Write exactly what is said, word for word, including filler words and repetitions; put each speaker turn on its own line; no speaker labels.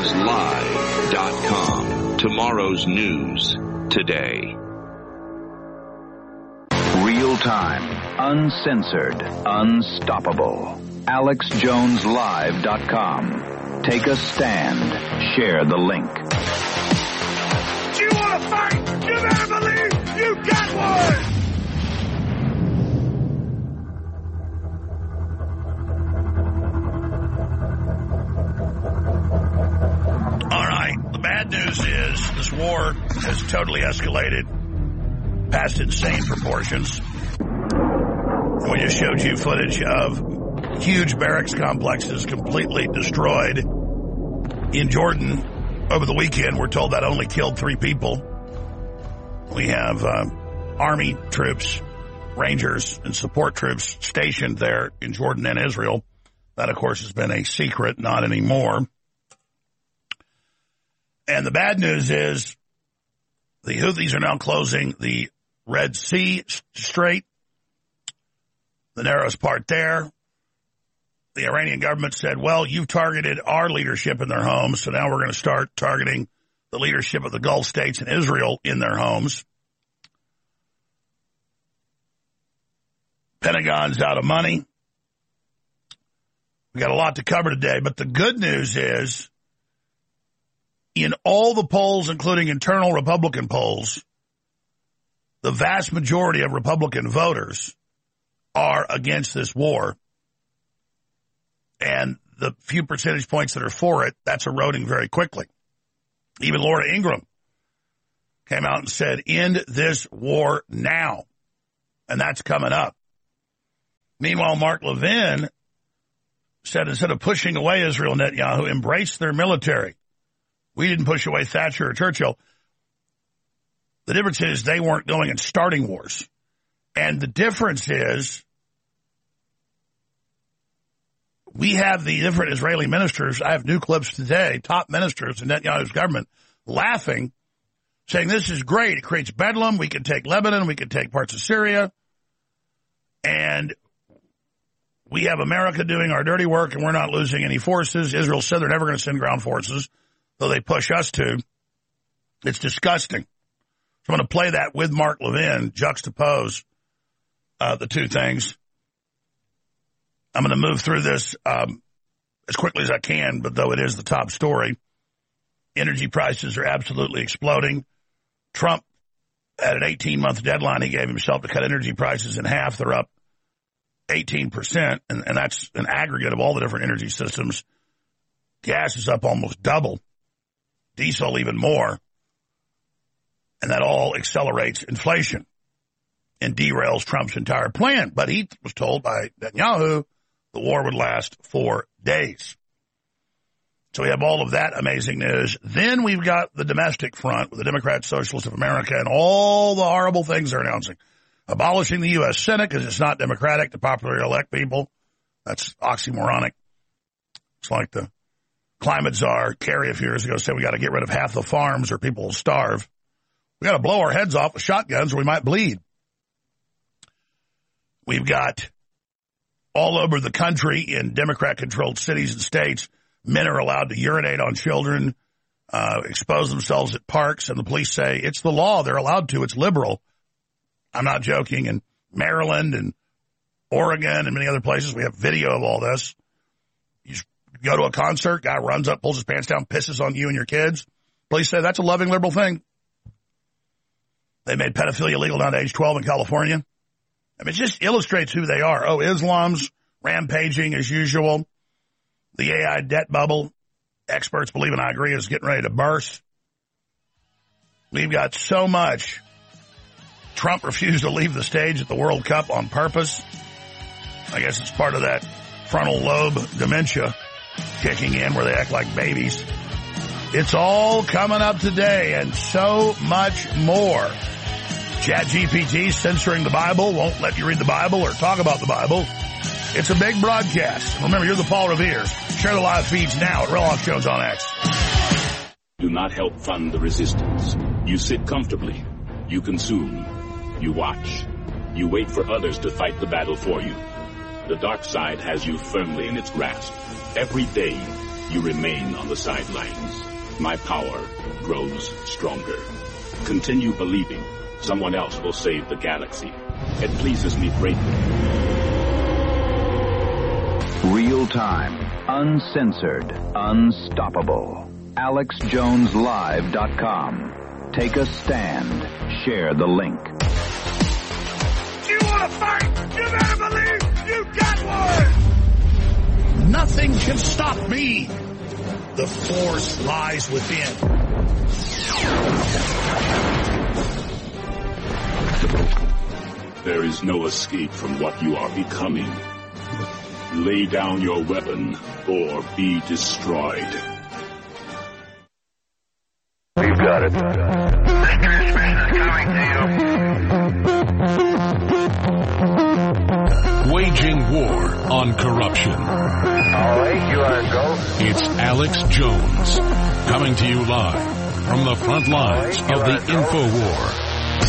jones live dot com. Tomorrow's news today.
Real time, uncensored, unstoppable. alex jones live dot com. Take a stand. Share the link.
Do you want to fight? You better believe you got one! All right, the bad news is this war has totally escalated past insane proportions. We just showed you footage of huge barracks complexes completely destroyed in Jordan over the weekend. We're told that only killed three people. We have uh, Army troops, Rangers, and support troops stationed there in Jordan and Israel. That, of course, has been a secret, not anymore. And the bad news is the Houthis are now closing the Red Sea Strait, the narrowest part there. The Iranian government said, well, you've targeted our leadership in their homes, so now we're going to start targeting the leadership of the Gulf states and Israel in their homes. Pentagon's out of money. We got a lot to cover today, but the good news is in all the polls, including internal Republican polls, the vast majority of Republican voters are against this war. And the few percentage points that are for it, that's eroding very quickly. Even Laura Ingraham came out and said, end this war now. And that's coming up. Meanwhile, Mark Levin said instead of pushing away Israel, Netanyahu embraced their military. We didn't push away Thatcher or Churchill. The difference is they weren't going and starting wars. And the difference is we have the different Israeli ministers. I have new clips today, top ministers in Netanyahu's government, laughing, saying this is great. It creates bedlam. We can take Lebanon. We can take parts of Syria. And we have America doing our dirty work, and we're not losing any forces. Israel said they're never going to send ground forces, though they push us to. It's disgusting. So I'm going to play that with Mark Levin, juxtapose uh, the two things. I'm going to move through this um, as quickly as I can, but though it is the top story, energy prices are absolutely exploding. Trump had an eighteen-month deadline he gave himself to cut energy prices in half. They're up eighteen percent, and, and that's an aggregate of all the different energy systems. Gas is up almost double. Diesel even more. And that all accelerates inflation and derails Trump's entire plan. But he was told by Netanyahu the war would last four days. So we have all of that amazing news. Then we've got the domestic front with the Democrat Socialists of America and all the horrible things they're announcing. Abolishing the U S Senate because it's not democratic to popularly elect people. That's oxymoronic. It's like the climate czar, Kerry, a few years ago, said we got to get rid of half the farms or people will starve. We got to blow our heads off with shotguns or we might bleed. We've got all over the country in Democrat-controlled cities and states, men are allowed to urinate on children, uh, expose themselves at parks, and the police say it's the law. They're allowed to. It's liberal. I'm not joking. In Maryland and Oregon and many other places, we have video of all this. You go to a concert, guy runs up, pulls his pants down, pisses on you and your kids. Police say that's a loving liberal thing. They made pedophilia legal down to age twelve in California. I mean, it just illustrates who they are. Oh, Islam's rampaging as usual. The A I debt bubble, experts believe, and I agree, is getting ready to burst. We've got so much. Trump refused to leave the stage at the World Cup on purpose. I guess it's part of that frontal lobe dementia kicking in where they act like babies. It's all coming up today and so much more. ChatGPT censoring the Bible, won't let you read the Bible or talk about the Bible. It's a big broadcast. Remember, you're the Paul Revere. Share the live feeds now at Real Off Jones on X.
Do not help fund the resistance. You sit comfortably. You consume. You watch. You wait for others to fight the battle for you. The dark side has you firmly in its grasp. Every day, You remain on the sidelines. My power grows stronger. Continue believing. Someone else will save the galaxy. It pleases me greatly.
Real time, uncensored, unstoppable. Alex Jones Live dot com. Take a stand. Share the link.
You want to fight? You better believe you got one! Nothing can stop me. The force lies within.
There is no escape from what you are becoming. Lay down your weapon or be destroyed.
We've got it. This transmission is coming to you.
Waging war on corruption.
All right, you are go.
It's Alex Jones, coming to you live from the front lines
All right,
of the
you are go.
InfoWar.